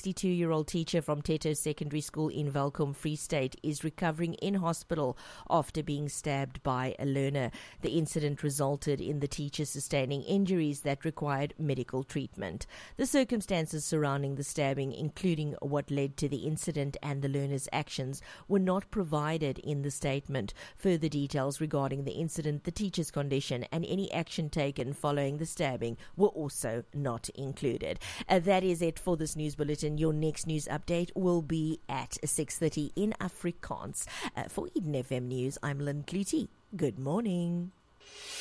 62-year-old teacher from Teto Secondary School in Welkom, Free State, is recovering in hospital after being stabbed by a learner. The incident resulted in the teacher sustaining injuries that required medical treatment. The circumstances surrounding the stabbing, including what led to the incident and the learner's actions, were not provided in the statement. Further details regarding the incident, the teacher's condition, and any action taken following the stabbing were also not included. That is it for this news bulletin. Your next news update will be at 6:30 in Afrikaans. For Eden FM News, I'm Lynn Clutie. Good morning.